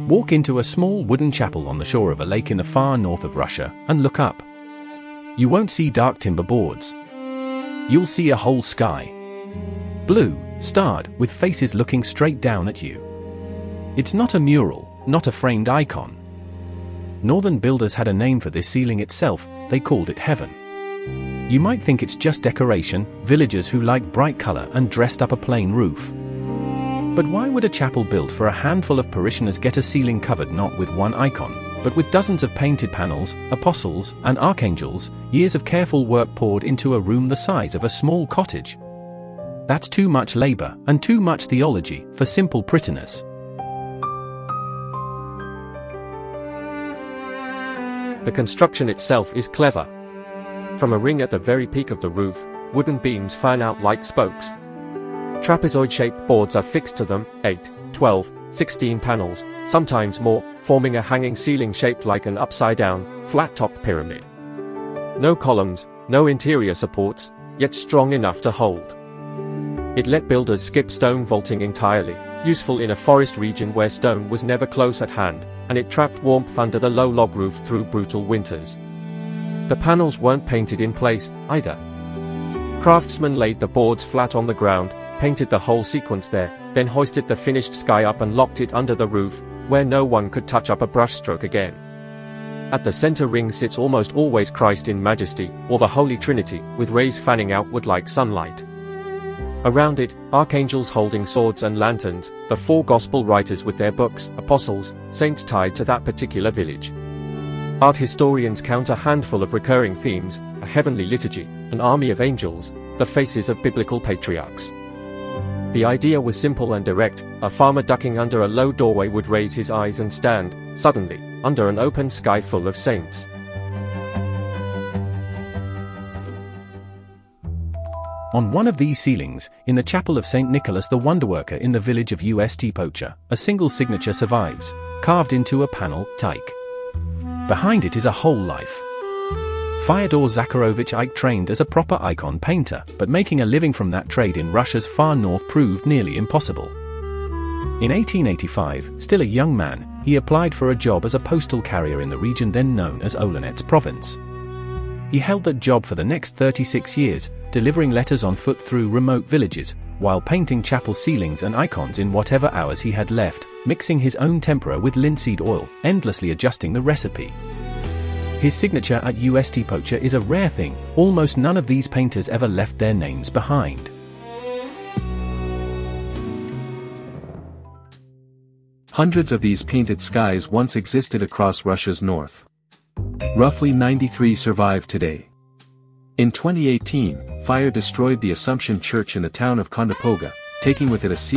Walk into a small wooden chapel on the shore of a lake in the far north of Russia and look up. You won't see dark timber boards. You'll see a whole sky. Blue, starred, with faces looking straight down at you. It's not a mural, not a framed icon. Northern builders had a name for this ceiling itself, they called it heaven. You might think it's just decoration, villagers who like bright color and dressed up a plain roof. But why would a chapel built for a handful of parishioners get a ceiling covered not with one icon, but with dozens of painted panels, apostles, and archangels, years of careful work poured into a room the size of a small cottage? That's too much labor and too much theology for simple prettiness. The construction itself is clever. From a ring at the very peak of the roof, wooden beams fan out like spokes. Trapezoid-shaped boards are fixed to them, 8, 12, 16 panels, sometimes more, forming a hanging ceiling shaped like an upside-down, flat-topped pyramid. No columns, no interior supports, yet strong enough to hold. It let builders skip stone vaulting entirely, useful in a forest region where stone was never close at hand, and it trapped warmth under the low log roof through brutal winters. The panels weren't painted in place, either. Craftsmen laid the boards flat on the ground, painted the whole sequence there, then hoisted the finished sky up and locked it under the roof, where no one could touch up a brushstroke again. At the center ring sits almost always Christ in majesty, or the Holy Trinity, with rays fanning outward like sunlight. Around it, archangels holding swords and lanterns, the 4 gospel writers with their books, apostles, saints tied to that particular village. Art historians count a handful of recurring themes: a heavenly liturgy, an army of angels, the faces of biblical patriarchs. The idea was simple and direct: a farmer ducking under a low doorway would raise his eyes and stand, suddenly, under an open sky full of saints. On one of these ceilings, in the chapel of St. Nicholas the Wonderworker in the village of Ust Pocha, a single signature survives, carved into a panel, Tyke. Behind it is a whole life. Fyodor Zakharovich Ike trained as a proper icon painter, but making a living from that trade in Russia's far north proved nearly impossible. In 1885, still a young man, he applied for a job as a postal carrier in the region then known as Olonets Province. He held that job for the next 36 years, delivering letters on foot through remote villages, while painting chapel ceilings and icons in whatever hours he had left, mixing his own tempera with linseed oil, endlessly adjusting the recipe. His signature at Ust Pocha is a rare thing, almost none of these painters ever left their names behind. Hundreds of these painted skies once existed across Russia's north. Roughly 93 survive today. In 2018, fire destroyed the Assumption Church in the town of Kondopoga, taking with it a